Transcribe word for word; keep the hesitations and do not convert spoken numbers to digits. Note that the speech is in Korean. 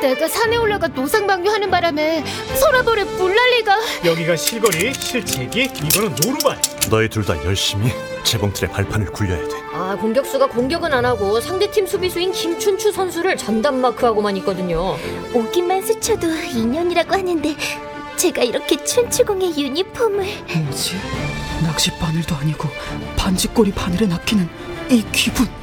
내가 산에 올라가 노상방뇨하는 바람에 서라벌에 물난리가. 여기가 실거리, 실채기, 이거는 노루발. 너희 둘 다 열심히 재봉틀의 발판을 굴려야 돼. 아, 공격수가 공격은 안 하고 상대팀 수비수인 김춘추 선수를 전담 마크하고만 있거든요. 오기만 스쳐도 인연이라고 하는데 제가 이렇게 춘추공의 유니폼을. 뭐지? 낚시 바늘도 아니고 반지꼬리 바늘에 낚이는 이 기분.